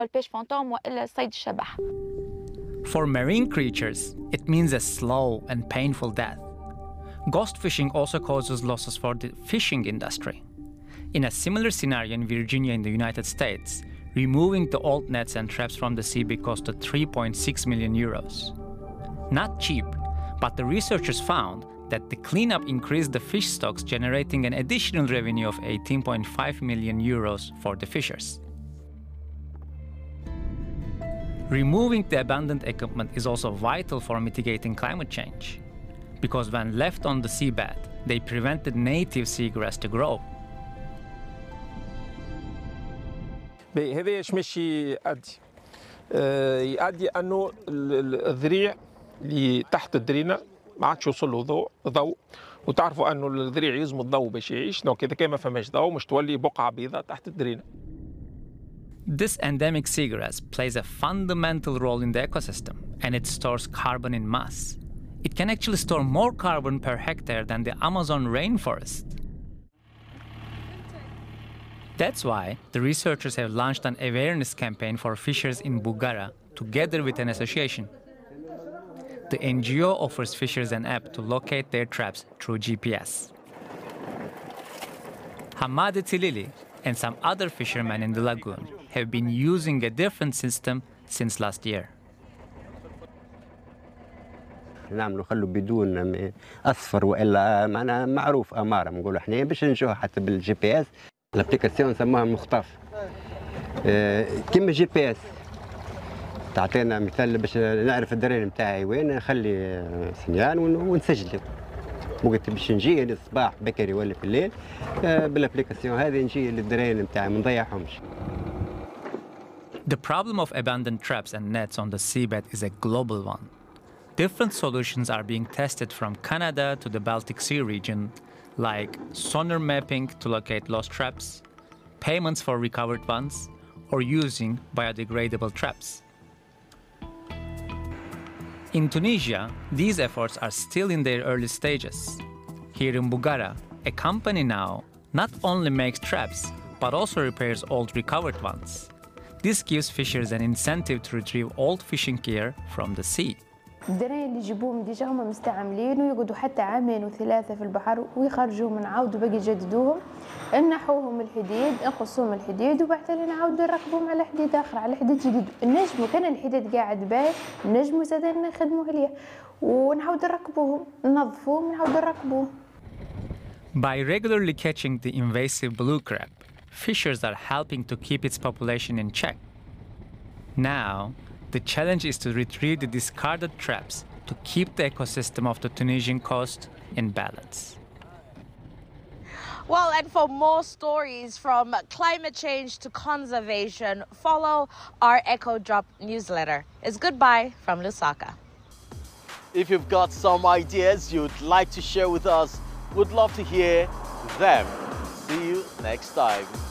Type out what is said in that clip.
البيش فانتوم وإلا صيد الشبح. For marine creatures, it means a slow and painful death. Ghost fishing also causes losses for the fishing industry. In a similar scenario in Virginia in the United States, removing the old nets and traps from the sea costed 3.6 million euros. Not cheap, but the researchers found that the cleanup increased the fish stocks, generating an additional revenue of 18.5 million euros for the fishers. Removing the abandoned equipment is also vital for mitigating climate change, because when left on the seabed, they prevent the native seagrass to grow. هذا ايش ماشي يؤدي انه الذريع اللي تحت الدرينه ما عادش يوصل له ضوء وتعرفوا انه الذريع يلزم الضوء باش يعيش، دونك اذا كان ما فماش ضوء مش تولي بقعه بيضاء تحت الدرينه. This endemic seagrass plays a fundamental role in the ecosystem, and it stores carbon in mass. It can actually store more carbon per hectare than the Amazon rainforest. That's why the researchers have launched an awareness campaign for fishers in Buggara, together with an association. The NGO offers fishers an app to locate their traps through GPS. Hamad Tilili and some other fishermen in the lagoon have been using a different system since last year. نعملوا خلوا بدون اصفر والا معنا معروف اماره نقولوا احنا باش نشوفوا حتى بالجي بي اس. الابليكاسيون نسموها مخطف كيما جي بي اس تعطينا مثال باش نعرف الدرين نتاعي وين نخلي سنيان ونسجله. وقت باش نجي الصباح بكري ولا في الليل بالابليكاسيون هذه نجي للدرين نتاعي ما نضيعهمش. The problem of abandoned traps and nets on the seabed is a global one. Different solutions are being tested from Canada to the Baltic Sea region, like sonar mapping to locate lost traps, payments for recovered ones, or using biodegradable traps. In Tunisia, these efforts are still in their early stages. Here in Buggara, a company now not only makes traps, but also repairs old recovered ones. This gives fishers an incentive to retrieve old fishing gear from the sea. الدراهم اللي يجيبوهم ديجا هما مستعملين ويقعدوا حتى عامين وثلاثة في البحر ويخرجوهم نعاودوا باقي يجددوهم، نحوهم الحديد نقصوهم الحديد وبعدين نعاودوا نركبوهم على حديد آخر على حديد جديد. النجمو كان الحديد قاعد باهي النجمو زاد نخدموا عليه ونعاودوا نركبوهم ننظفوهم ونعاودوا نركبوهم. By regularly catching the invasive blue crab, fishers are helping to keep its population in check. Now, the challenge is to retrieve the discarded traps to keep the ecosystem of the Tunisian coast in balance. Well, and for more stories from climate change to conservation, follow our Echo Drop newsletter. It's goodbye from Lusaka. If you've got some ideas you'd like to share with us, we'd love to hear them. See you next time.